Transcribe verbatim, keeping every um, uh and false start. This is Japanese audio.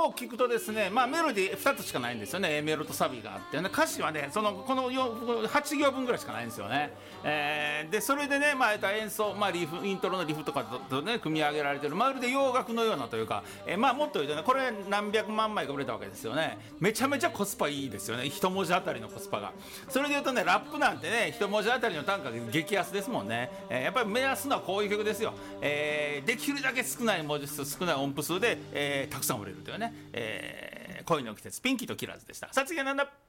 よう聞くとですね、まあ、メロディーふたつしかないんですよね。 A メロとサビがあって、ね、歌詞はねそのこのはち行分ぐらいしかないんですよね、えー、でそれでね、まあ、演奏、まあ、リフイントロのリフとかと、とね組み上げられてるまるで洋楽のようなというか、えー、まあもっと言うとねこれ何百万枚か売れたわけですよね。めちゃめちゃコスパいいですよね、一文字あたりのコスパが。それで言うとねラップなんてね一文字あたりの単価が激安ですもんね、えー、やっぱり目指すのはこういう曲ですよ、えー、できるだけ少ない文字数少ない音符数で、えー、たくさん売れるというね、えー、恋の季節ピンキーとキラーズでした。さあ次はなんだ。